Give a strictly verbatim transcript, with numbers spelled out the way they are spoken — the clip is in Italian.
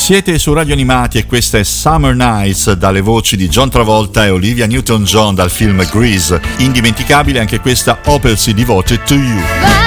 Siete su Radio Animati e questa è Summer Nights, dalle voci di John Travolta e Olivia Newton-John dal film Grease. Indimenticabile anche questa Opelsi Devoted to You.